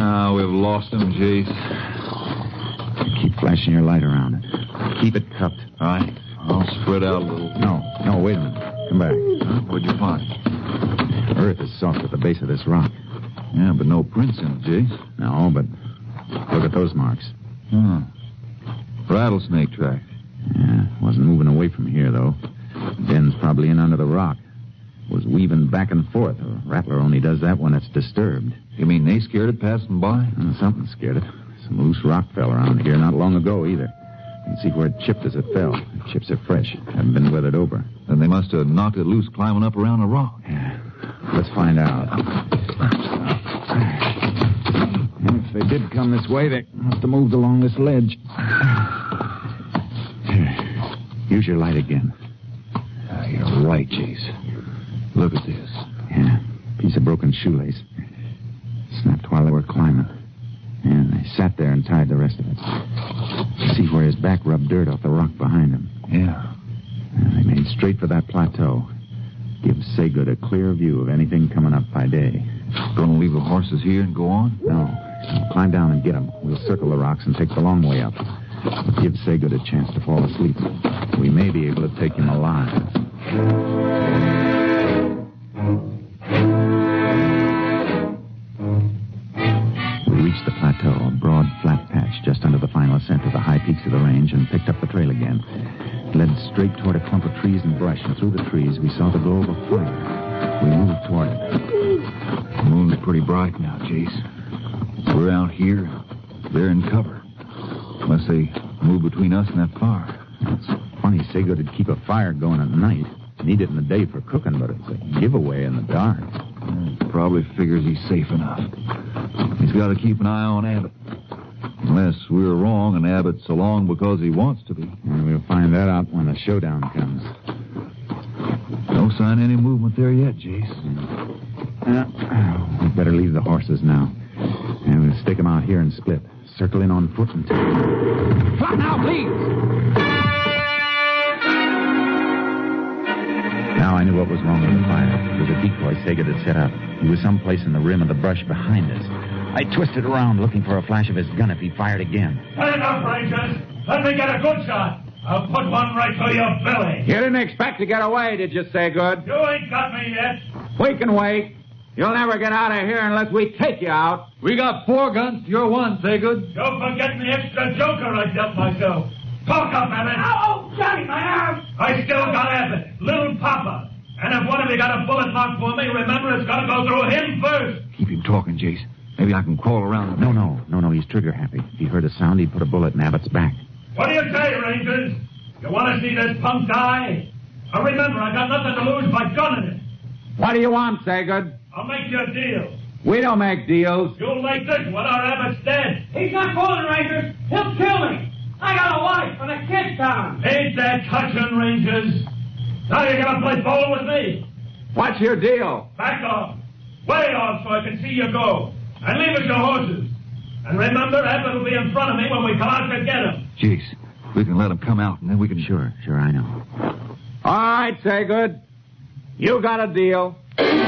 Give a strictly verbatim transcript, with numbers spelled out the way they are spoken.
Ah, we've lost him, Jace. Keep flashing your light around it. Keep it cupped. All right. I'll spread out a little. No, no, wait a minute. Come back. Huh? What'd you find? Earth is soft at the base of this rock. Yeah, but no prints in it, Jace. No, but look at those marks. Hmm. Rattlesnake track. Yeah, wasn't moving away from here, though. Den's probably in under the rock. Was weaving back and forth. A rattler only does that when it's disturbed. You mean they scared it passing by? Uh, something scared it. Some loose rock fell around here not long ago, either. You can see where it chipped as it fell. The chips are fresh. Haven't been weathered over. Then they must have knocked it loose climbing up around the rock. Yeah. Let's find out. And if they did come this way, they must have moved along this ledge. Use your light again. Uh, you're right, Jace. Look at this. Yeah, piece of broken shoelace. Snapped while they were climbing. And they sat there and tied the rest of it. See where his back rubbed dirt off the rock behind him. Yeah. And they made straight for that plateau. Give Saygood a clear view of anything coming up by day. Gonna leave the horses here and go on? No. Climb down and get them. We'll circle the rocks and take the long way up. Give Saygood a chance to fall asleep. We may be able to take him alive. We reached the plateau, a broad, flat patch just under the final ascent of the high peaks of the range, and picked up the trail again. It led straight toward a clump of trees and brush, and through the trees we saw the glow of a fire. We moved toward it. The moon's pretty bright now, Jace. We're out here. They're in cover. Unless they move between us and that fire. It's funny Saygood would keep a fire going at night. Need it in the day for cooking, but it's a giveaway in the dark. He probably figures he's safe enough. He's got to keep an eye on Abbott. Unless we're wrong and Abbott's along because he wants to be. And we'll find that out when the showdown comes. No sign of any movement there yet, Jace. Uh, we'd better leave the horses now. And we'll stake them out here and split. Circle in on foot and take them. Flat now, please! Now I knew what was wrong with the fire. It was a decoy Saygood had set up. He was someplace in the rim of the brush behind us. I twisted around looking for a flash of his gun if he fired again. Turn it up, Rangers. Let me get a good shot. I'll put one right through your belly. You didn't expect to get away, did you, Saygood? You ain't got me yet. We can wait. You'll never get out of here unless we take you out. We got four guns. You're one, Saygood. Don't forget the extra joker I dealt myself. Talk up, Abbott. Oh, Johnny, my arm. I still got Abbott, little Papa. And if one of you got a bullet mark for me, remember it's got to go through him first. Keep him talking, Jace. Maybe I can crawl around the... No, no, no, no, he's trigger happy. If he heard a sound, he'd put a bullet in Abbott's back. What do you say, Rangers? You want to see this punk die? Now remember, I got nothing to lose by gunning it. What do you want, Saygood? I'll make you a deal. We don't make deals. You'll make this one, our Abbott's dead. He's not fooling, Rangers. He'll kill me. I got a wife and a kid down. Ain't that touching, Rangers? Now you're going to play ball with me. What's your deal? Back off. Way off so I can see you go. And leave us your horses. And remember, Abbott will be in front of me when we come out to get him. Jace, we can let him come out, and then we can... Sure, sure, I know. All right, Saygood. You got a deal.